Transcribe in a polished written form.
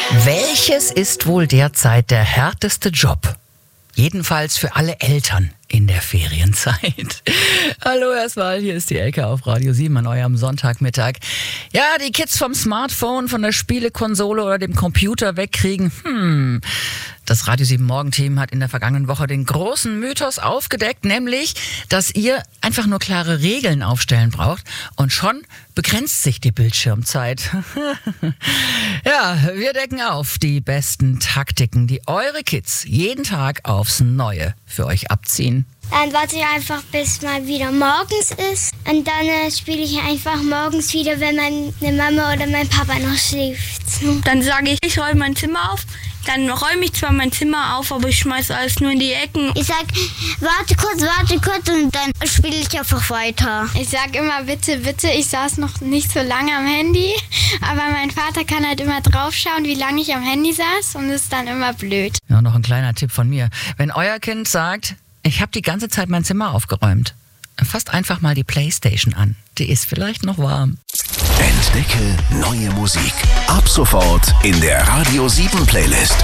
Welches ist wohl derzeit der härteste Job? Jedenfalls für alle Eltern in der Ferienzeit. Hallo erstmal, hier ist die Elke auf Radio 7 an eurem Sonntagmittag. Ja, die Kids vom Smartphone, von der Spielekonsole oder dem Computer wegkriegen. Das Radio 7 Morgenteam hat in der vergangenen Woche den großen Mythos aufgedeckt, nämlich, dass ihr einfach nur klare Regeln aufstellen braucht und schon begrenzt sich die Bildschirmzeit. Ja, wir decken auf die besten Taktiken, die eure Kids jeden Tag aufs Neue für euch abziehen. Dann warte ich einfach, bis mal wieder morgens ist. Und dann spiele ich einfach morgens wieder, wenn meine Mama oder mein Papa noch schläft. Dann sage ich räume mein Zimmer auf. Dann räume ich zwar mein Zimmer auf, aber ich schmeiße alles nur in die Ecken. Ich sag, warte kurz und dann spiele ich einfach weiter. Ich sag immer bitte, bitte. Ich saß noch nicht so lange am Handy, aber mein Vater kann halt immer draufschauen, wie lange ich am Handy saß und ist dann immer blöd. Ja, noch ein kleiner Tipp von mir. Wenn euer Kind sagt, ich habe die ganze Zeit mein Zimmer aufgeräumt, fasst einfach mal die Playstation an. Die ist vielleicht noch warm. Entdecke neue Musik. Ab sofort in der Radio 7 Playlist.